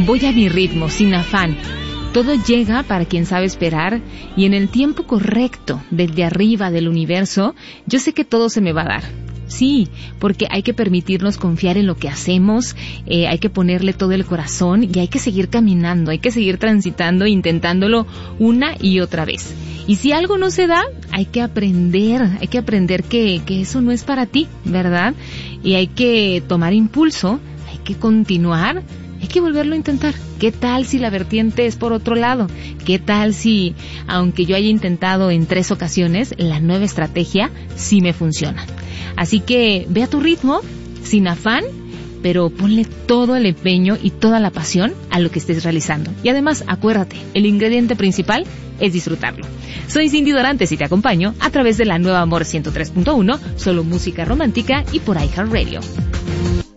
Voy a mi ritmo, sin afán. Todo llega para quien sabe esperar y en el tiempo correcto, desde arriba del universo, yo sé que todo se me va a dar. Sí, porque hay que permitirnos confiar en lo que hacemos, hay que ponerle todo el corazón y hay que seguir caminando, hay que seguir transitando, intentándolo una y otra vez. Y si algo no se da, hay que aprender que eso no es para ti, ¿verdad? Y hay que tomar impulso, hay que continuar, hay que volverlo a intentar. ¿Qué tal si la vertiente es por otro lado? ¿Qué tal si, aunque yo haya intentado en 3 ocasiones, la nueva estrategia sí me funciona? Así que ve a tu ritmo, sin afán, pero ponle todo el empeño y toda la pasión a lo que estés realizando. Y además, acuérdate, el ingrediente principal es disfrutarlo. Soy Cindy Dorantes y te acompaño a través de la nueva Amor 103.1, solo música romántica y por iHeartRadio.